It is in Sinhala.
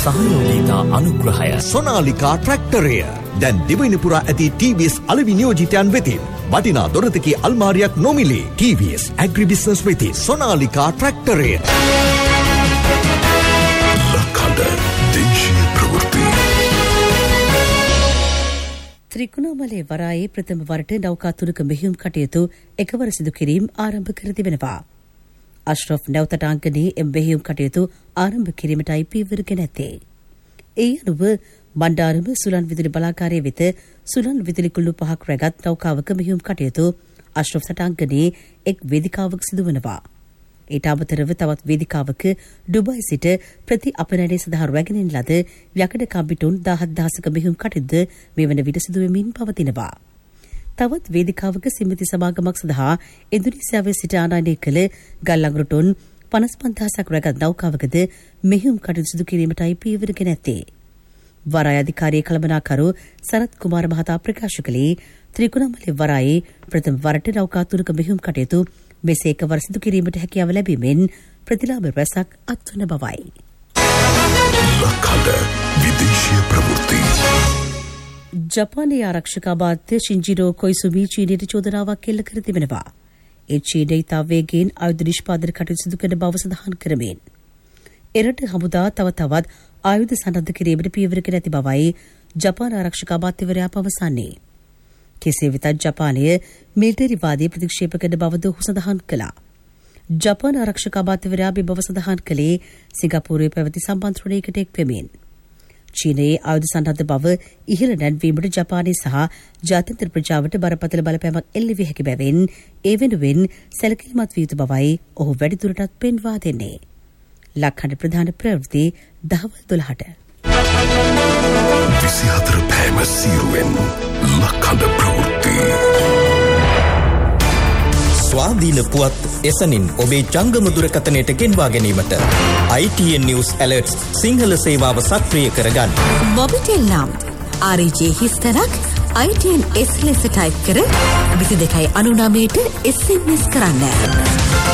සහයෝගීතා අනුග්‍රහය සොනාලිකා ට්‍රැක්ටරය දැන් දිවයින පුරා ඇති TVS අලෙවි නියෝජිතයන් වෙතින් වටිනා දොරතකී අල්මාරියක් නොමිලේ. TVS ඇග්‍රිබිස්නස් වෙතින් සොනාලිකා ට්‍රැක්ටරය. ලක්හඬ දේශීය ප්‍රවෘත්ති. ත්‍රිකුණාමලේ වරායේ ප්‍රථම වරට නෞකා තුනක මෙහෙයුම් කටයුතු එකවර සිදු කිරීම ආරම්භ කර තිබෙනවා. අශ්රෆ් නැවතටාංගනේ එම් මෙහෙයුම් කටයුතු ආරම්භ කිරීමටයි පියවරගෙන ඇත්තේ. ඒ අනුව බණ්ඩාරම සුලන් විදුලි බලාගාරයේ වෙත සුලන් විදුලි කුළු 5ක් රැගත් නෞකාවක මෙහෙයුම් කටයුතු අශ්රෆ් තටාංගනේ එක් වේදිකාවක සිදුවනවා. ඊට අමතරව තවත් වේදිකාවක ඩුබායි සිට ප්‍රති අපනයනය සඳහා රැගෙනින් ලද යකඩ කම්බිටුන් 17000ක මෙහෙයුම් කටයුතු මේ වන විට සිදුවෙමින් පවතිනවා. තවත් වේදිකාවක සිමති සමාගමක් සඳහා ඉන්දුනීසියාවේ සිට ආනයනය කළ ගල් අඟුරු ටොන් 55000ක් රැගත් නෞකාවකද මෙහෙයුම් කටයුතු සිදු කිරීමටයි පියවරගෙන ඇත්තේ. වරාය අධිකාරියේ කළමනාකරු සරත් කුමාර මහතා ප්‍රකාශ කළේ ත්‍රිකුණාමලේ වරායේ ප්‍රථම වරට නෞකා තුනක මෙහෙයුම් කටයුතු මෙසේ එකවර සිදු කිරීමට හැකියාව ලැබීමෙන් ප්‍රතිලාභ රැසක් අත්වන බවයි. ලක්හඬ විදේශීය ප්‍රවෘත්ති. ජපානයේ ආරක්ෂක අමාත්‍ය ශින්ජිරෝ කොයිසුමි චීනයට චෝදනාවක් එල්ල කර තිබෙනවා. ඒ චීනයේ ඉතා වේගයෙන් ආයුධ නිෂ්පාදන කටයුතු සිදු කරන බව සඳහන් කරමින් එරට හමුදා තවත් ආයුධ සන්නද්ධ කිරීමට පියවරගෙන ඇති බවයි ජපාන ආරක්ෂක අමාත්‍යවරයා පවසන්නේ. කෙසේ වෙතත් ජපානය මිලිටරිවාදී ප්‍රතික්ෂේප කරන බවද ඔහු සඳහන් කළා. ජපාන ආරක්ෂක අමාත්‍යවරයා මේ බව සඳහන් කළේ සිංගප්පූරුවේ පැවති සම්මන්ත්‍රණයකට එක් වෙමින්. චීනයේ ආයුධ සන්නද්ධ බව ඉහළ නැන්වීමට ජපානය සහ ජාත්‍යන්තර ප්‍රජාවට බරපතල බලපෑමක් එල්ල විය හැකි බැවින් ඒ වෙනුවෙන් සැලකිලිමත් විය යුතු බවයි ඔහු වැඩිදුරටත් පෙන්වා දෙන්නේ. ලක්හඬ ප්‍රධාන ප්‍රවෘත්ති දහවල් 12ට. 24 පෑම සීරුවෙන් ලක්හඬ ප්‍රවෘත්ති. ස්වාධීන පුවත් එසනින් ඔබේ ජංගම දුරකථනයට ගෙන්වා ගැනීමට ITN News Alerts සිංහල සේවාව සක්‍රිය කරගන්න. මොබිටෙල් නම් RJ හිස්තරක් ITN S ලෙස ටයිප් කර 2299ට SMS කරන්න.